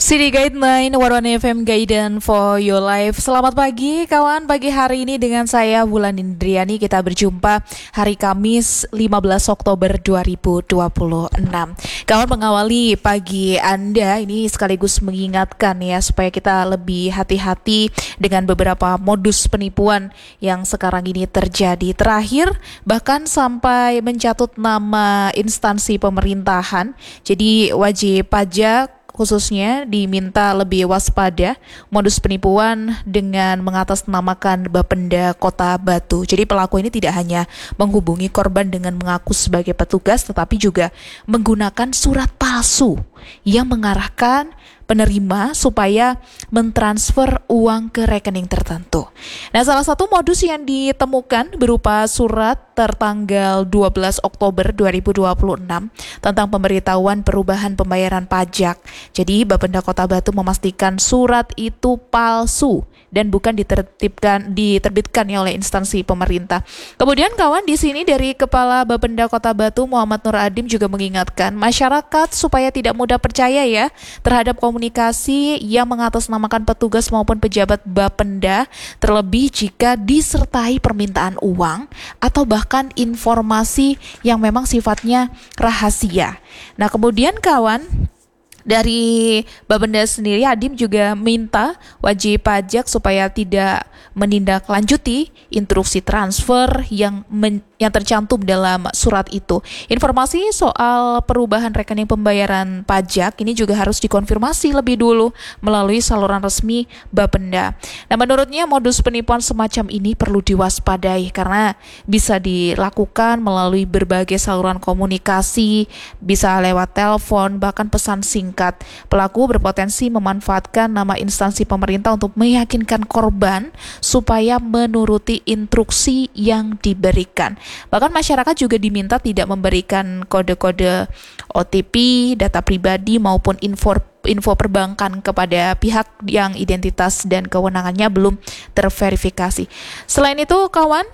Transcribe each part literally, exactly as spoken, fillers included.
City Guideline, Warwana F M Guidance for Your Life. Selamat pagi kawan, pagi hari ini dengan saya Wulan Indriani. Kita berjumpa hari Kamis lima belas Oktober dua ribu dua puluh enam. Kawan, mengawali pagi Anda ini sekaligus mengingatkan ya supaya kita lebih hati-hati dengan beberapa modus penipuan yang sekarang ini terjadi. Terakhir bahkan sampai mencatut nama instansi pemerintahan. Jadi wajib pajak khususnya diminta lebih waspada modus penipuan dengan mengatasnamakan Bapenda Kota Batu. Jadi pelaku ini tidak hanya menghubungi korban dengan mengaku sebagai petugas, tetapi juga menggunakan surat palsu yang mengarahkan penerima supaya mentransfer uang ke rekening tertentu. Nah, salah satu modus yang ditemukan berupa surat tertanggal dua belas Oktober dua ribu dua puluh enam tentang pemberitahuan perubahan pembayaran pajak. Jadi, Bapenda Kota Batu memastikan surat itu palsu dan bukan ditertibkan diterbitkan ya oleh instansi pemerintah. Kemudian kawan, di sini dari Kepala Bapenda Kota Batu Muhammad Nur Adim juga mengingatkan masyarakat supaya tidak mudah percaya ya terhadap komunikasi yang mengatasnamakan petugas maupun pejabat Bapenda, terlebih jika disertai permintaan uang atau bahkan informasi yang memang sifatnya rahasia. Nah, kemudian kawan, dari Bapenda sendiri, Adim juga minta wajib pajak supaya tidak menindaklanjuti instruksi transfer yang men- yang tercantum dalam surat itu. Informasi soal perubahan rekening pembayaran pajak ini juga harus dikonfirmasi lebih dulu melalui saluran resmi Bapenda. Nah, menurutnya modus penipuan semacam ini perlu diwaspadai karena bisa dilakukan melalui berbagai saluran komunikasi, bisa lewat telepon, bahkan pesan singkat. Pelaku berpotensi memanfaatkan nama instansi pemerintah untuk meyakinkan korban supaya menuruti instruksi yang diberikan. Bahkan masyarakat juga diminta tidak memberikan kode-kode O T P, data pribadi maupun info info perbankan kepada pihak yang identitas dan kewenangannya belum terverifikasi. Selain itu, kawan,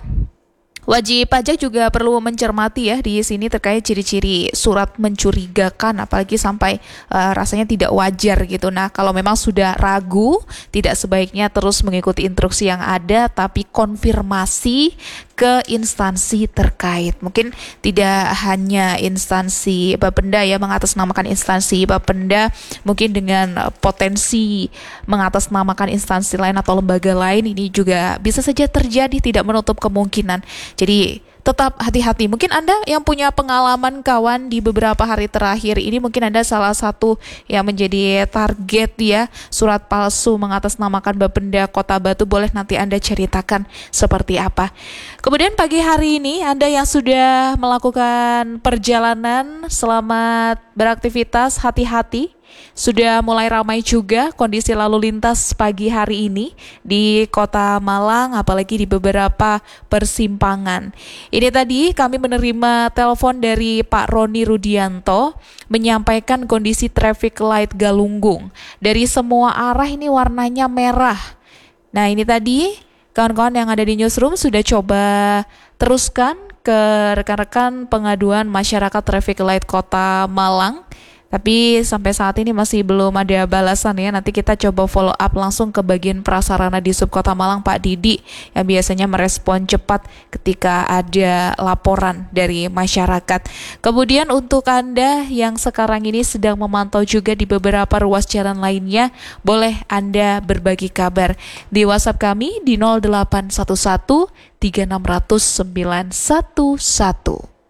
wajib pajak juga perlu mencermati ya di sini terkait ciri-ciri surat mencurigakan, apalagi sampai uh, rasanya tidak wajar gitu. Nah, kalau memang sudah ragu, tidak sebaiknya terus mengikuti instruksi yang ada, tapi konfirmasi ke instansi terkait. Mungkin tidak hanya instansi Bapenda ya, mengatasnamakan instansi Bapenda, mungkin dengan potensi mengatasnamakan instansi lain atau lembaga lain, ini juga bisa saja terjadi, tidak menutup kemungkinan. Jadi tetap hati-hati. Mungkin Anda yang punya pengalaman kawan di beberapa hari terakhir ini, mungkin Anda salah satu yang menjadi target ya surat palsu mengatasnamakan Bapenda Kota Batu. Boleh nanti Anda ceritakan seperti apa. Kemudian pagi hari ini Anda yang sudah melakukan perjalanan, selamat beraktivitas, hati-hati. Sudah mulai ramai juga kondisi lalu lintas pagi hari ini di Kota Malang, apalagi di beberapa persimpangan. Ini tadi kami menerima telepon dari Pak Roni Rudianto menyampaikan kondisi traffic light Galunggung. Dari semua arah ini warnanya merah. Nah, ini tadi kawan-kawan yang ada di newsroom sudah coba teruskan ke rekan-rekan pengaduan masyarakat traffic light Kota Malang. Tapi sampai saat ini masih belum ada balasan ya. Nanti kita coba follow up langsung ke bagian prasarana di Subkota Malang, Pak Didi, yang biasanya merespon cepat ketika ada laporan dari masyarakat. Kemudian untuk Anda yang sekarang ini sedang memantau juga di beberapa ruas jalan lainnya, boleh Anda berbagi kabar di WhatsApp kami di nol delapan satu satu tiga enam nol nol sembilan satu satu.